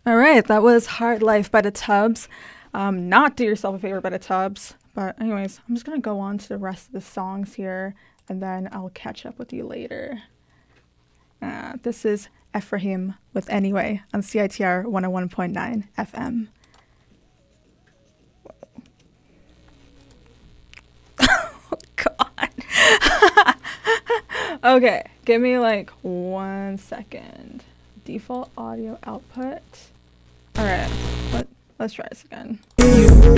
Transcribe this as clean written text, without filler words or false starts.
All right, that was Hard Life by the Tubs. Not Do Yourself a Favor by the Tubs. But anyways, I'm just going to go on to the rest of the songs here, and then I'll catch up with you later. This is Ephraim with Anyway on CITR 101.9 FM. Oh, God. Okay, give me like 1 second. Default audio output. All right, let's try this again.